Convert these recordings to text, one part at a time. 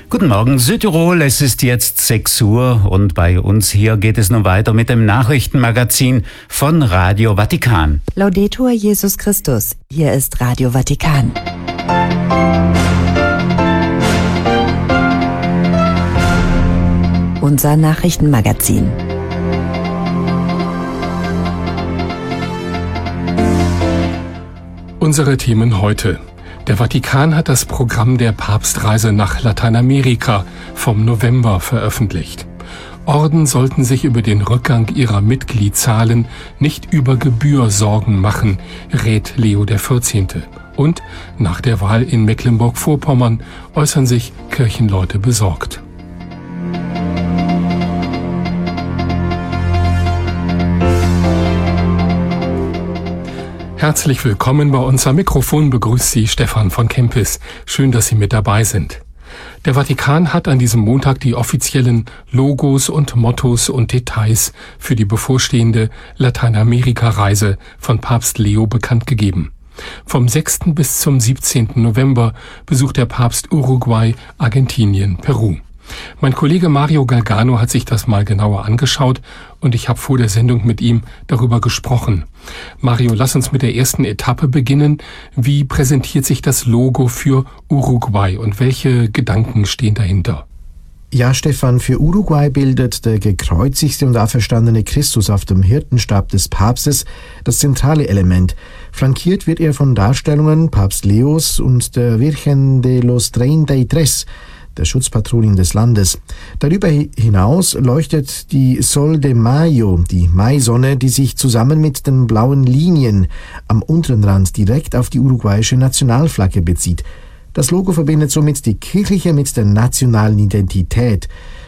Guten Morgen Südtirol, es ist jetzt 6 Uhr und bei uns hier geht es nun weiter mit dem Nachrichtenmagazin von Radio Vatikan. Laudetur Jesus Christus, hier ist Radio Vatikan. Unser Nachrichtenmagazin. Unsere Themen heute. Der Vatikan hat das Programm der Papstreise nach Lateinamerika vom November veröffentlicht. Orden sollten sich über den Rückgang ihrer Mitgliedszahlen nicht über Gebühr Sorgen machen, rät Leo XIV. Und nach der Wahl in Mecklenburg-Vorpommern äußern sich Kirchenleute besorgt. Herzlich willkommen bei uns. Am Mikrofon begrüßt Sie Stefan von Kempis. Schön, dass Sie mit dabei sind. Der Vatikan hat an diesem Montag die offiziellen Logos und Mottos und Details für die bevorstehende Lateinamerika-Reise von Papst Leo bekannt gegeben. Vom 6. bis zum 17. November besucht der Papst Uruguay, Argentinien, Peru. Mein Kollege Mario Galgano hat sich das mal genauer angeschaut und ich habe vor der Sendung mit ihm darüber gesprochen. Mario, lass uns mit der ersten Etappe beginnen. Wie präsentiert sich das Logo für Uruguay und welche Gedanken stehen dahinter? Ja, Stefan, für Uruguay bildet der gekreuzigte und auferstandene Christus auf dem Hirtenstab des Papstes das zentrale Element. Flankiert wird er von Darstellungen Papst Leos und der Virgen de los 33, der Schutzpatronin des Landes. Darüber hinaus leuchtet die Sol de Mayo, die Maisonne, die sich zusammen mit den blauen Linien am unteren Rand direkt auf die uruguayische Nationalflagge bezieht. Das Logo verbindet somit die kirchliche mit der nationalen Identität.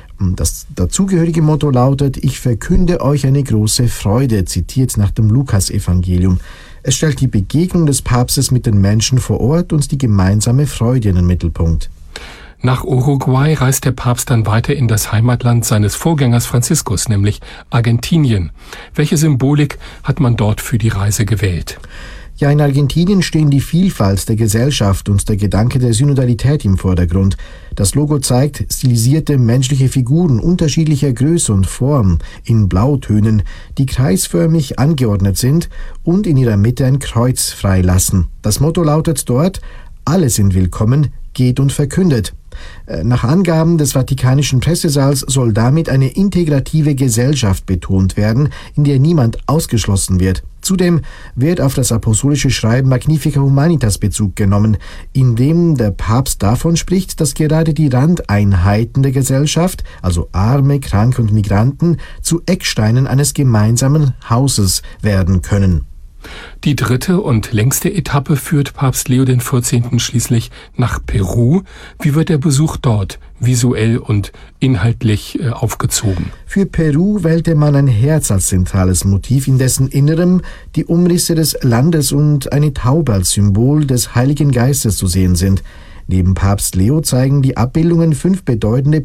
Das dazugehörige Motto lautet: Ich verkünde euch eine große Freude, zitiert nach dem Lukas-Evangelium. Es stellt die Begegnung des Papstes mit den Menschen vor Ort und die gemeinsame Freude in den Mittelpunkt. Nach Uruguay reist der Papst dann weiter in das Heimatland seines Vorgängers Franziskus, nämlich Argentinien. Welche Symbolik hat man dort für die Reise gewählt? Ja, in Argentinien stehen die Vielfalt der Gesellschaft und der Gedanke der Synodalität im Vordergrund. Das Logo zeigt stilisierte menschliche Figuren unterschiedlicher Größe und Form in Blautönen, die kreisförmig angeordnet sind und in ihrer Mitte ein Kreuz freilassen. Das Motto lautet dort: Alle sind willkommen, geht und verkündet. Nach Angaben des Vatikanischen Pressesaals soll damit eine integrative Gesellschaft betont werden, in der niemand ausgeschlossen wird. Zudem wird auf das apostolische Schreiben Magnificat Humanitas Bezug genommen, in dem der Papst davon spricht, dass gerade die Randeinheiten der Gesellschaft, also Arme, Kranke und Migranten, zu Ecksteinen eines gemeinsamen Hauses werden können. Die dritte und längste Etappe führt Papst Leo XIV. Schließlich nach Peru. Wie wird der Besuch dort visuell und inhaltlich aufgezogen? Für Peru wählte man ein Herz als zentrales Motiv, in dessen Innerem die Umrisse des Landes und eine Taube als Symbol des Heiligen Geistes zu sehen sind. Neben Papst Leo zeigen die Abbildungen 5 bedeutende